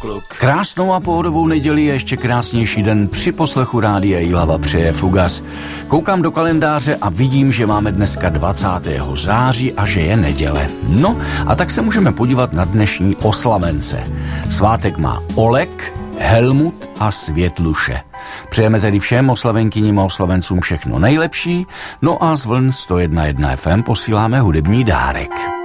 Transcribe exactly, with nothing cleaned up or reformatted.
kluk. Krásnou a pohodovou neděli je ještě krásnější den při poslechu rádia Jihlava přeje Fugas. Koukám do kalendáře a vidím, že máme dneska dvacátého září a že je neděle. No a tak se můžeme podívat na dnešní oslavence. Svátek má Olek, Helmut a Světluše. Přejeme tedy všem oslavenkyním a oslavencům všechno nejlepší, no a z vln sto jedna celá jedna ef em posíláme hudební dárek.